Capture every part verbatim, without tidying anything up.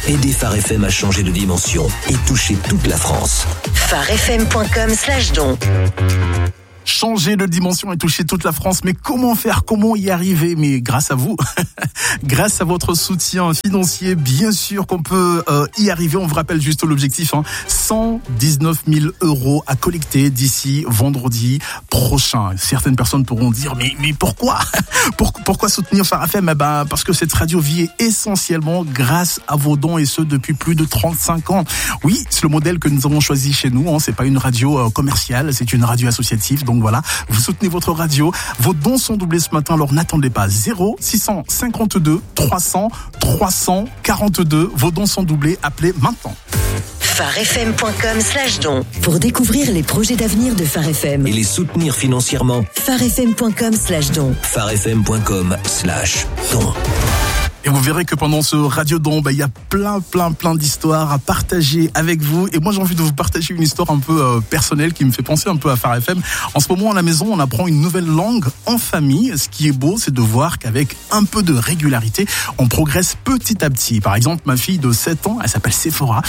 Aidez Phare F M à changer de dimension et toucher toute la France. phare f m point com slash don. Changer de dimension et toucher toute la France. Mais comment faire? Comment y arriver? Mais grâce à vous, grâce à votre soutien financier, bien sûr qu'on peut euh, y arriver. On vous rappelle juste l'objectif, hein, cent dix-neuf mille euros à collecter d'ici vendredi prochain. Certaines personnes pourront dire, mais, mais pourquoi pourquoi, pourquoi soutenir Phare F M? Eh ben, parce que cette radio vit essentiellement grâce à vos dons, et ce depuis plus de trente-cinq ans. Oui, c'est le modèle que nous avons choisi chez nous. Hein. C'est pas une radio euh, commerciale, c'est une radio associative. Donc voilà, vous soutenez votre radio. Vos dons sont doublés ce matin, alors n'attendez pas. zéro six cent cinquante-deux trois cents trois cent quarante-deux. Vos dons sont doublés, appelez maintenant. phare f m point com slash don. Pour découvrir les projets d'avenir de Phare F M Et les soutenir financièrement. phare f m point com slash don. phare f m point com slash don. Et vous verrez que pendant ce Radio Don, bah, il y a plein, plein, plein d'histoires à partager avec vous. Et moi, j'ai envie de vous partager une histoire un peu euh, personnelle qui me fait penser un peu à Phare F M. En ce moment, à la maison, on apprend une nouvelle langue en famille. Ce qui est beau, c'est de voir qu'avec un peu de régularité, on progresse petit à petit. Par exemple, ma fille de sept ans, elle s'appelle Sephora,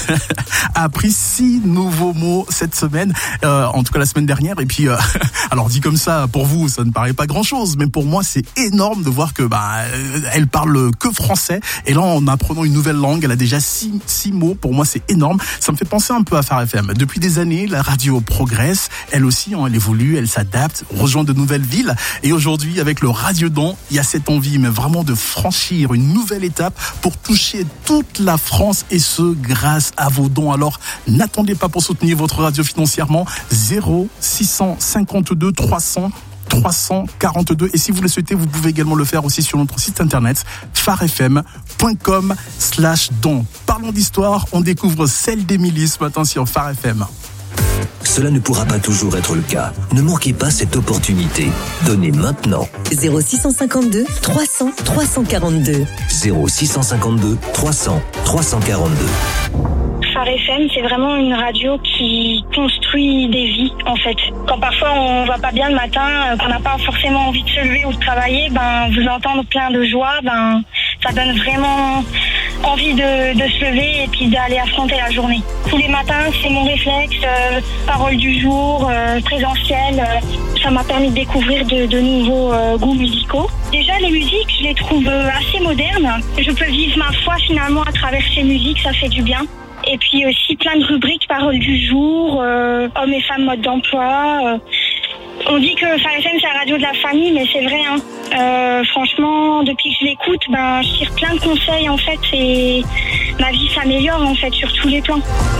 a appris six nouveaux mots cette semaine, euh, en tout cas la semaine dernière. Et puis, euh, alors dit comme ça, pour vous, ça ne paraît pas grand-chose, mais pour moi, c'est énorme de voir que bah, elle parle que français, et là en apprenant une nouvelle langue, elle a déjà six, six mots. Pour moi, c'est énorme. Ça me fait penser un peu à Phare F M. Depuis des années, la radio progresse, elle aussi, hein, elle évolue, elle s'adapte, rejoint de nouvelles villes, et aujourd'hui, avec le Radio Don, il y a cette envie, mais vraiment de franchir une nouvelle étape pour toucher toute la France, et ce, grâce à vos dons. Alors, n'attendez pas pour soutenir votre radio financièrement. Zéro six cent cinquante-deux trois cents trois cent quarante-deux. Et si vous le souhaitez, vous pouvez également le faire aussi sur notre site internet phare f m point com slash don. Parlons d'histoire, on découvre celle d'Émilie ce matin sur Phare F M. Cela ne pourra pas toujours être le cas. Ne manquez pas cette opportunité. Donnez maintenant. zéro six cent cinquante-deux trois cents trois cent quarante-deux. zéro six cent cinquante-deux trois cents trois cent quarante-deux. Phare F M, c'est vraiment une radio qui construit des vies, en fait. Quand parfois on va pas bien le matin, qu'on n'a pas forcément envie de se lever ou de travailler, ben, vous entendre plein de joie, ben, ça donne vraiment envie de, de se lever et puis d'aller affronter la journée. Tous les matins, c'est mon réflexe, euh, parole du jour, euh, présentiel. Euh, ça m'a permis de découvrir de, de nouveaux euh, goûts musicaux. Déjà, les musiques, je les trouve assez modernes. Je peux vivre ma foi finalement à travers ces musiques, ça fait du bien. Et puis aussi plein de rubriques, paroles du jour, euh, hommes et femmes, mode d'emploi. Euh, on dit que Phare F M, c'est la radio de la famille, mais c'est vrai. Hein. Euh, franchement, depuis que je l'écoute, ben, je tire plein de conseils en fait, et ma vie s'améliore en fait sur tous les plans.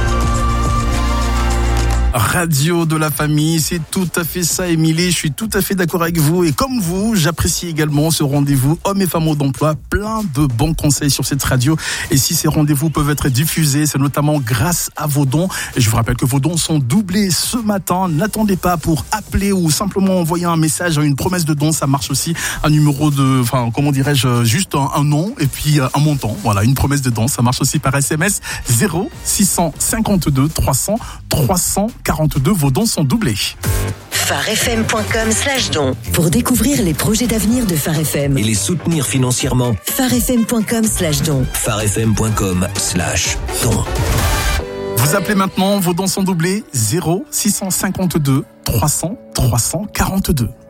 Radio de la famille, c'est tout à fait ça, Émilie. Je suis tout à fait d'accord avec vous. Et comme vous, j'apprécie également ce rendez-vous hommes et femmes d'emploi. Plein de bons conseils sur cette radio. Et si ces rendez-vous peuvent être diffusés, c'est notamment grâce à vos dons. Et je vous rappelle que vos dons sont doublés ce matin. N'attendez pas pour appeler ou simplement envoyer un message, une promesse de don. Ça marche aussi. Un numéro de, enfin, comment dirais-je, juste un, un nom et puis un montant. Voilà, une promesse de don. Ça marche aussi par S M S. zéro six cent cinquante-deux trois cents trois cents quarante-deux. Vos dons sont doublés. phare f m point com slash don. Pour découvrir les projets d'avenir de Phare F M Et les soutenir financièrement. phare f m point com slash don. phare f m point com slash don. Vous appelez maintenant, vos dons sont doublés. Zéro six cent cinquante-deux trois cents trois cent quarante-deux.